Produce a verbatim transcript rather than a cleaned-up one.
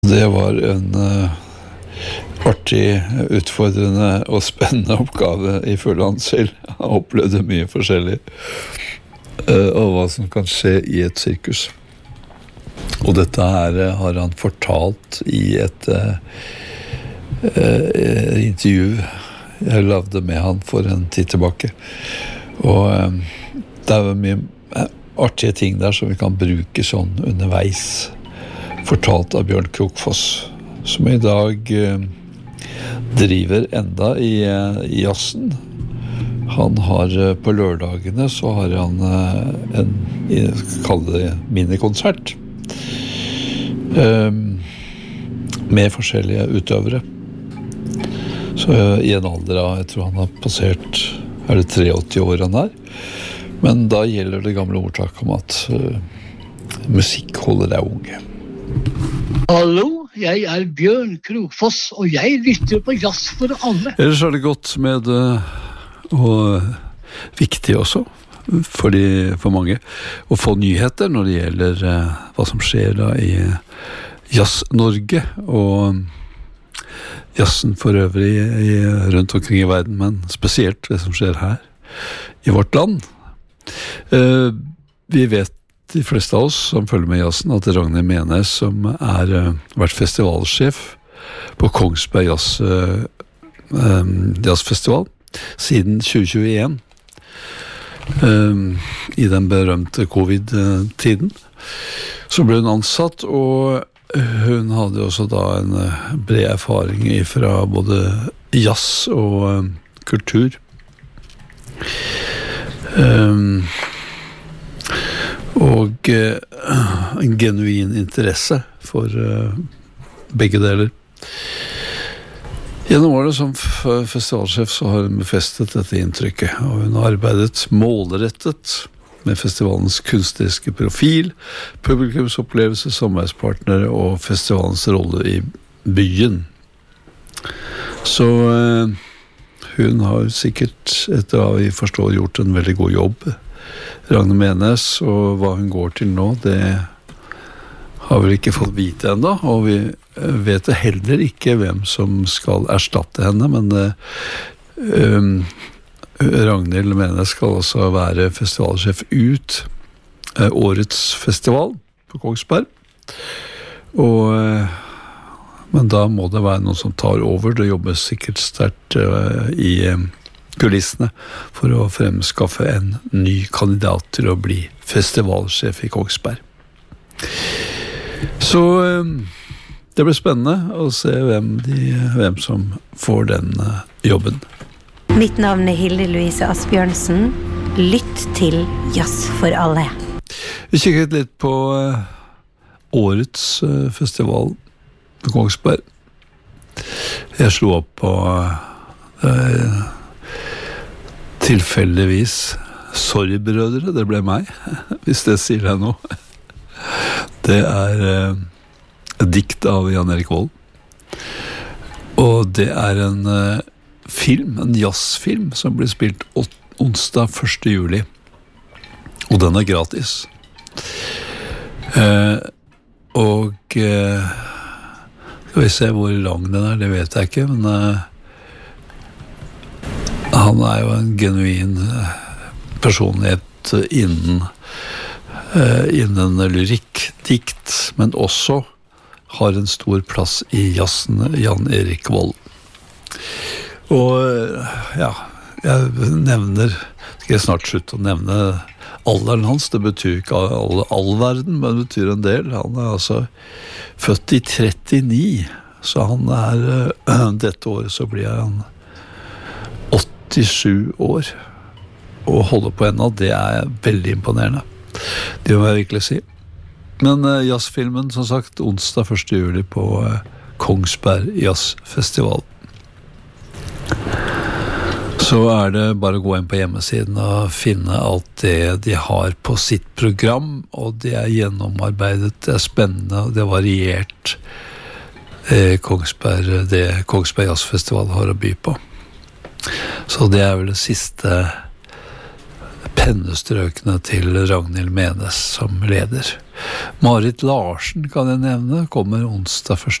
Det var en uh, artig, utfordrende og spennende oppgave I følge selv. Han opplevde mye forskjellig uh, av hva som kan skje I et sirkus. Og dette her uh, har han fortalt I et uh, uh, intervju jeg lavde med han for en tid tilbake. Og uh, det er mye uh, artige ting der som vi kan bruke sånn underveis. Fortalt av Bjørn Krokfoss, som I dag uh, driver enda I, uh, I jazzen. Han har uh, på lørdagene så har han uh, en, jeg kaller det minikonsert uh, med forskjellige utøvere. Så uh, I en alder av, jeg tror han har passert, er det treogåtti år han er. Men da gjelder det gamle ordtak om at uh, musikk holder deg unge. Hallo, jeg er Bjørn Krokfoss, og jeg lytter på Jazz for alle. Ellers har det gått med, og viktig også, for, de, for mange, å få nyheter når det gjelder hva som skjer da I Jazz-Norge, og jazzen for øvrig I, rundt omkring I verden, men spesielt det som skjer her I vårt land. Uh, vi vet de fleste av oss som følger med jazzen at Ragnhild Menes som er uh, vært festivalsjef på Kongsberg Jazz, uh, um, Jazzfestival siden tjue tjueen um, I den berømte covid-tiden så ble hun ansatt og hun hadde også da en uh, bred erfaring fra både jazz og uh, kultur um, og uh, en genuin interesse for uh, begge deler. Gjennom året som f- festivalsjef så har hun befestet dette inntrykket, og hun har arbeidet målrettet med festivalens kunstneriske profil, publikumsopplevelse, samarbeidspartnere og festivalens rolle I byen. Så uh, hun har sikkert, etter hva vi forstår, gjort en veldig god jobb. Ragne Menes, og hva hun går til nå, det har vi ikke fått vite enda, og vi vet heller ikke hvem som skal erstatte henne, men uh, um, Ragnhild Menes skal også være festivalsjef ut uh, årets festival på Kongsberg, og, uh, men da må det være noen som tar over, det jobbes sikkert sterkt uh, I uh, kulissene for å fremskaffe en ny kandidat til å bli festivalsjef I Kongsberg. Så det blir spennende å se hvem, de, hvem som får den jobben. Mitt navn er Hilde Louise Asbjørnsen. Lytt til Jazz for alle. Vi kikket litt på årets festival på Kongsberg. Jeg slo opp på uh, tilfeldigvis Sorry-brødre, det ble meg, hvis det sier deg noe. Det er uh, et dikt av Jan Erik Vold. Og det er en uh, film, en jazzfilm, som blir spilt åt- onsdag første juli. Og den er gratis. Uh, og uh, skal vi se hvor lang den er, det vet jeg ikke, men uh, han er jo en genuin personlighet innen, uh, innen lyrikk, dikt, men også har en stor plass I jazzen, Jan Erik Vold. Og ja, jeg nevner, skal jeg snart slutte å nevne alderen hans, det betyr ikke all, all verden, men det betyr en del. Han er altså født I trettini, så han er, uh, dette året så blir han åttisju år og holder på ennå, det er veldig imponerende. Det må jeg virkelig si. Men uh, jazzfilmen, som sagt, onsdag første juli på uh, Kongsberg Jazzfestival. Så er det bare å gå inn på hjemmesiden og finne alt det de har på sitt program, og det er gjennomarbeidet, det er spennende, og det er variert eh, Kongsberg, det Kongsberg Jazzfestival har å by på. Så det er vel det siste pennestrøkene til Ragnhild Menes som leder. Marit Larsen kan jeg nevne, kommer onsdag første